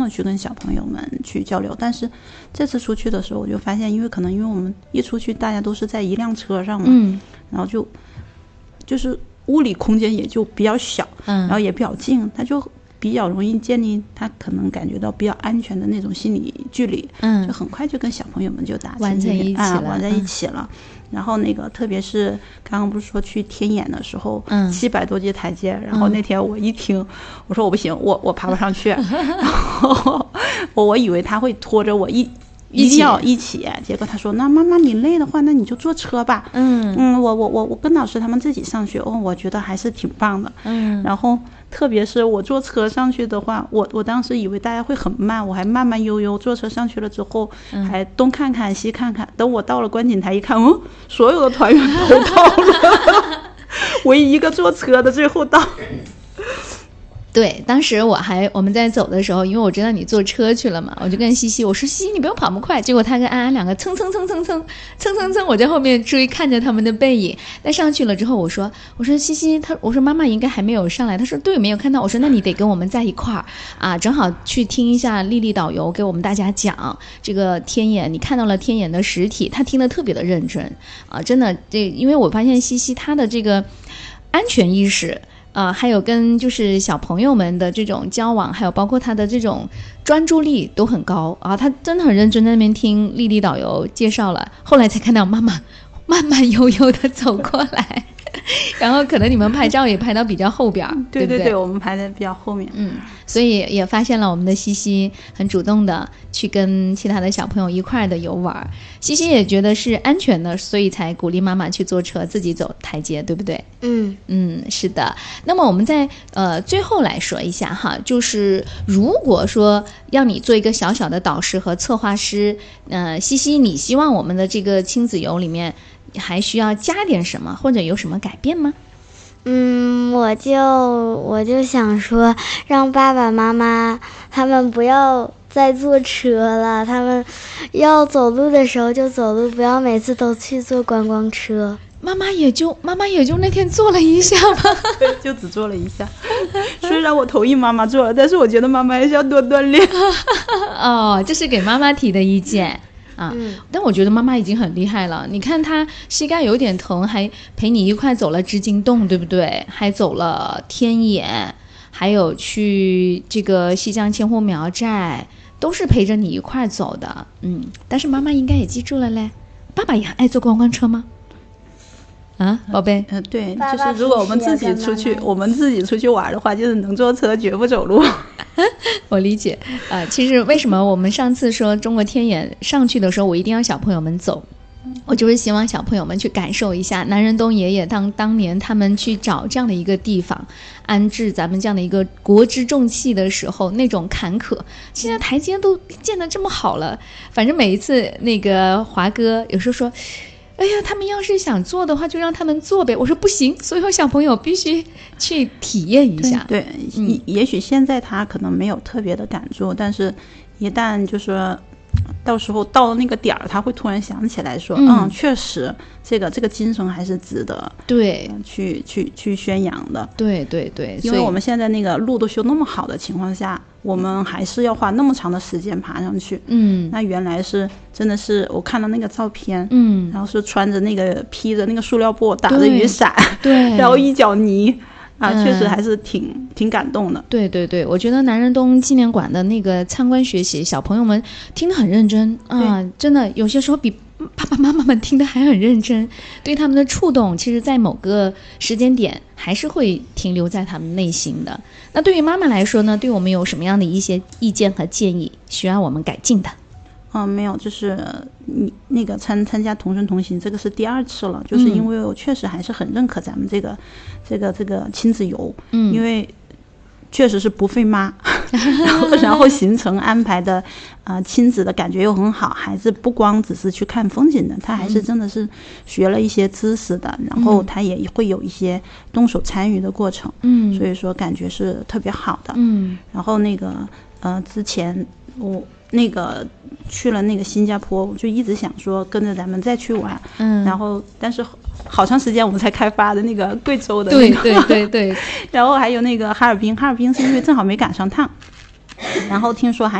去跟小朋友们去交流。但是这次出去的时候，我就发现，因为我们一出去，大家都是在一辆车上嘛，然后就是物理空间也就比较小，然后也比较近，他就比较容易建立他可能感觉到比较安全的那种心理距离，就很快就跟小朋友们就玩在一起了。然后特别是刚刚不是说去天眼的时候，700多阶台阶，然后那天我一听，我说我不行，我爬不上去，然后我以为他会拖着我一定要一起，结果他说那妈妈你累的话，那你就坐车吧。我跟老师他们自己上去，我觉得还是挺棒的。然后特别是我坐车上去的话，我当时以为大家会很慢，我还慢慢悠悠坐车上去了之后，还东看看西看看，等我到了观景台一看，所有的团员都到了，唯一一个坐车的最后到。 对，当时我们在走的时候，因为我知道你坐车去了嘛，我就跟西西我说西西你不用跑那么快，结果他跟安安两个蹭，我在后面追看着他们的背影。但上去了之后，我说西西，我说妈妈应该还没有上来，他说对，没有看到。我说那你得跟我们在一块儿啊，正好去听一下丽丽导游给我们大家讲这个天眼，你看到了天眼的实体，他听得特别的认真啊，真的因为我发现西西他的这个安全意识。还有跟就是小朋友们的这种交往，还有包括他的这种专注力都很高啊，他真的很认真在那边听丽丽导游介绍了，后来才看到妈妈慢慢悠悠的走过来，然后可能你们拍照也拍到比较后边，对不对？ 我们拍的比较后面， 所以也发现了我们的西西很主动的去跟其他的小朋友一块的游玩，西西也觉得是安全的，所以才鼓励妈妈去坐车自己走台阶，对不对？是的。那么我们在最后来说一下哈，就是如果说要你做一个小小的导师和策划师，西西你希望我们的这个亲子游里面还需要加点什么，或者有什么改变吗？ 我就想说，让爸爸妈妈他们不要再坐车了，他们要走路的时候就走路，不要每次都去坐观光车。 妈妈也就那天坐了一下吧， 对，就只坐了一下。虽然我同意妈妈做了，但是我觉得妈妈还是要多锻炼。 这是给妈妈提的意见。但我觉得妈妈已经很厉害了，你看她膝盖有点疼，还陪你一块走了织金洞，对不对？还走了天眼，还有去这个西江千户苗寨，都是陪着你一块走的。但是妈妈应该也记住了嘞。爸爸也爱坐观光车吗？宝贝？ 对，就是如果我们自己出去玩的话，就是能坐车绝不走路。 我理解。其实为什么我们上次说中国天眼上去的时候，我一定要小朋友们走，我就是希望小朋友们去感受一下南仁东爷爷当年他们去找这样的一个地方安置咱们这样的一个国之重器的时候那种坎坷。现在台阶都建得这么好了，反正每一次那个华哥有时候说，哎呀，他们要是想做的话就让他们做呗。我说不行，所有小朋友必须去体验一下。 对，也许现在他可能没有特别的感触，但是一旦就说到时候到了那个点儿，他会突然想起来说，确实这个精神还是值得对去宣扬的。 对， 因为我们现在那个路都修那么好的情况下，我们还是要花那么长的时间爬上去。那原来是真的是我看到那个照片，然后是穿着那个披着那个塑料布，打着雨伞， 对， 然后一脚泥。确实还是挺感动的。 对，我觉得南仁东纪念馆的那个参观学习，小朋友们听得很认真真的有些时候比爸爸妈妈们听得还很认真，对他们的触动，其实在某个时间点还是会停留在他们内心的。那对于妈妈来说呢，对我们有什么样的一些意见和建议需要我们改进的？ 没有，就是你那个参加同声同行，这个是第2次了，就是因为我确实还是很认可咱们这个亲子游，因为确实是不费妈，然后行程安排的亲子的感觉又很好，孩子不光只是去看风景的，他还是真的是学了一些知识的，然后他也会有一些动手参与的过程，所以说感觉是特别好的。然后那个之前我那个去了那个新加坡，我就一直想说跟着咱们再去玩，然后但是好长时间我们才开发的那个贵州的那个， 对， 然后还有那个哈尔滨是因为正好没赶上趟，然后听说还